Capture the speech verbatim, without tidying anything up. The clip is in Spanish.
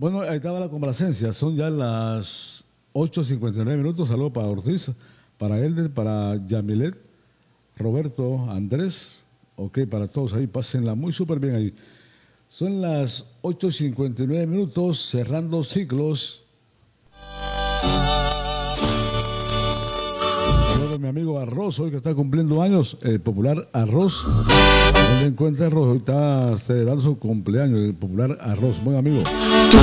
Bueno, ahí estaba la complacencia. Son ya las ocho cincuenta y nueve minutos. Saludos para Ortiz, para Elder, para Yamilet, Roberto, Andrés. Ok, para todos ahí. Pásenla muy súper bien ahí. Son las ocho cincuenta y nueve minutos, cerrando ciclos. Saludos a mi amigo Arroz, hoy que está cumpliendo años, el popular Arroz. ¿Dónde encuentra Arroz? Hoy está celebrando su cumpleaños, el popular Arroz. Buen amigo.